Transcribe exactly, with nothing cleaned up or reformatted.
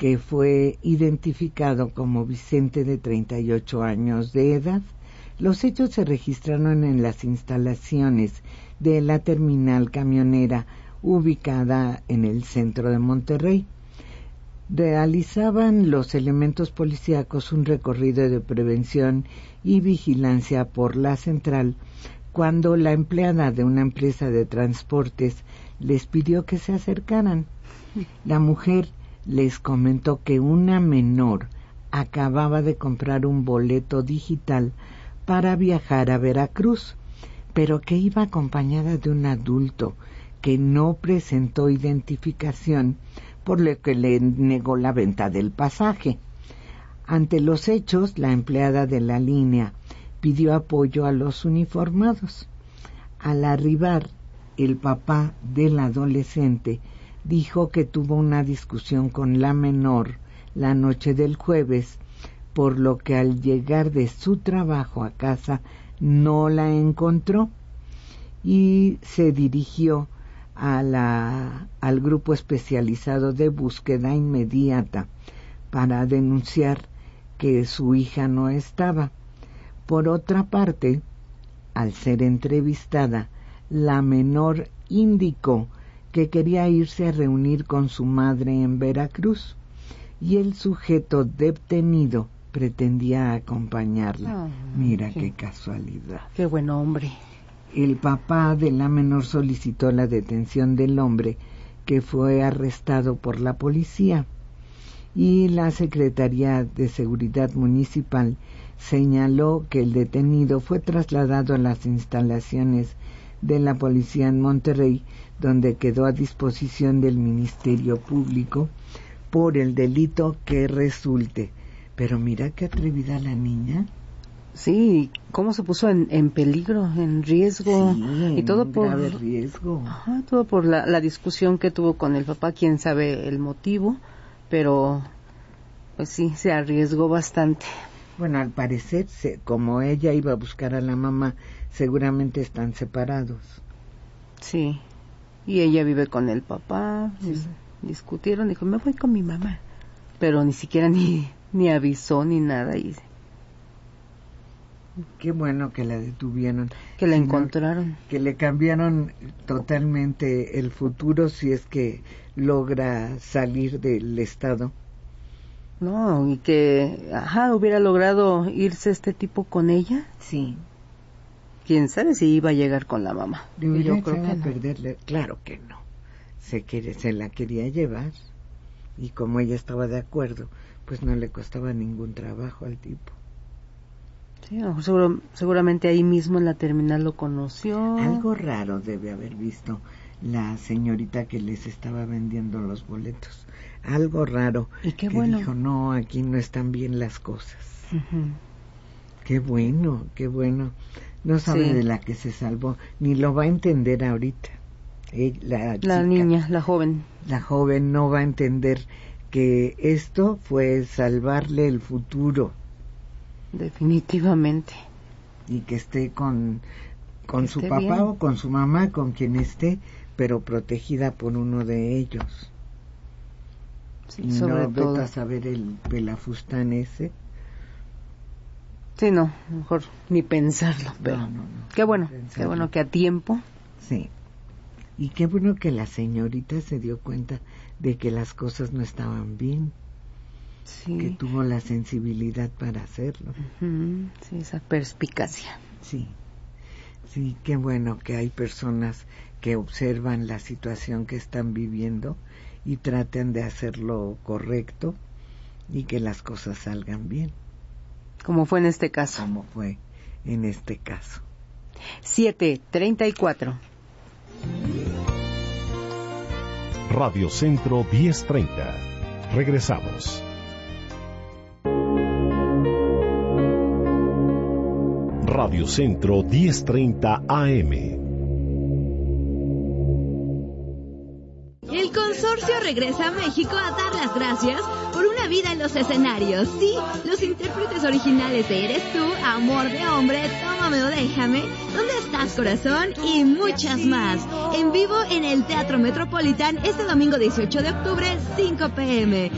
que fue identificado como Vicente, de treinta y ocho años de edad. Los hechos se registraron en las instalaciones de la terminal camionera ubicada en el centro de Monterrey. Realizaban los elementos policíacos un recorrido de prevención y vigilancia por la central cuando la empleada de una empresa de transportes les pidió que se acercaran. La mujer les comentó que una menor acababa de comprar un boleto digital para viajar a Veracruz, pero que iba acompañada de un adulto que no presentó identificación, por lo que le negó la venta del pasaje. Ante los hechos, la empleada de la línea pidió apoyo a los uniformados. Al arribar, el papá del adolescente dijo que tuvo una discusión con la menor la noche del jueves, por lo que al llegar de su trabajo a casa no la encontró y se dirigió a la, al grupo especializado de búsqueda inmediata para denunciar que su hija no estaba. Por otra parte, al ser entrevistada, la menor indicó que quería irse a reunir con su madre en Veracruz y el sujeto detenido pretendía acompañarla. Oh, Mira qué, qué casualidad. Qué buen hombre. El papá de la menor solicitó la detención del hombre, que fue arrestado por la policía, y la Secretaría de Seguridad Municipal señaló que el detenido fue trasladado a las instalaciones de la policía en Monterrey, donde quedó a disposición del Ministerio Público por el delito que resulte. Pero mira qué atrevida la niña. Sí, cómo se puso en, en peligro, en riesgo, sí, y todo en por grave riesgo. Ajá, todo por la, la discusión que tuvo con el papá, quién sabe el motivo, pero pues sí, se arriesgó bastante. Bueno, al parecer, se, como ella iba a buscar a la mamá, seguramente están separados. Sí, y ella vive con el papá, sí. dis, discutieron, dijo, me voy con mi mamá, pero ni siquiera ni, ni avisó ni nada, y qué bueno que la detuvieron. Que la encontraron. Que le cambiaron totalmente el futuro si es que logra salir del estado. No, y que, ajá, hubiera logrado irse este tipo con ella. Sí. Quién sabe si iba a llegar con la mamá. Le yo creo que no. Perderle. Claro que no. Se, quiere, se la quería llevar. Y como ella estaba de acuerdo, pues no le costaba ningún trabajo al tipo. Sí, seguro, seguramente ahí mismo en la terminal lo conoció. Algo raro debe haber visto la señorita que les estaba vendiendo los boletos. Algo raro. Y qué que bueno. Dijo, no, aquí no están bien las cosas. Uh-huh. Qué bueno, qué bueno. No sabe sí. de la que se salvó, ni lo va a entender ahorita. Eh, la, la chica, niña, la joven. La joven no va a entender que esto fue salvarle el futuro. Definitivamente. Y que esté con, con su papá bien. o con su mamá, con quien esté, pero protegida por uno de ellos. Sí, y sobre no todo. vete a saber el pelafustán ese. Sí, no, mejor ni pensarlo, pero no, no, no, qué bueno, pensarlo. Qué bueno que a tiempo. Sí. Y qué bueno que la señorita se dio cuenta de que las cosas no estaban bien. Sí. Que tuvo la sensibilidad para hacerlo. Uh-huh. Sí, esa perspicacia. Sí, sí, qué bueno que hay personas que observan la situación que están viviendo y traten de hacerlo correcto y que las cosas salgan bien. Como fue en este caso. Como fue en este caso. siete treinta y cuatro. Radio Centro diez treinta. Regresamos. Radio Centro diez treinta A M. El consorcio regresa a México a dar las gracias por una vida en los escenarios. Sí, los intérpretes originales de Eres Tú, Amor de Hombre, Tómame o Déjame, ¿Dónde estás, corazón? Y muchas más. En vivo en el Teatro Metropolitan este domingo dieciocho de octubre, cinco p m